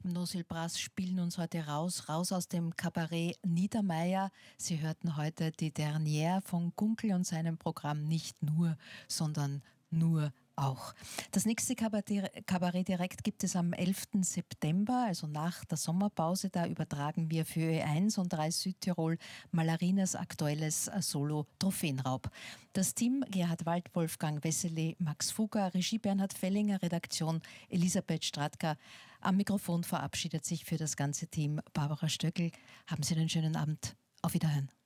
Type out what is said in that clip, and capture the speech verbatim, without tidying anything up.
Nosil Brass spielen uns heute raus, raus aus dem Kabarett Niedermeyer. Sie hörten heute die Dernière von Gunkel und seinem Programm Nicht nur, sondern nur auch. Das nächste Kabarett, Kabarett direkt gibt es am elften September, also nach der Sommerpause. Da übertragen wir für Ö eins und drei Südtirol Malarinas aktuelles Solo Trophäenraub. Das Team Gerhard Wald, Wolfgang Wessely, Max Fugger, Regie Bernhard Fellinger, Redaktion Elisabeth Stratka. Am Mikrofon verabschiedet sich für das ganze Team Barbara Stöckl. Haben Sie einen schönen Abend. Auf Wiederhören.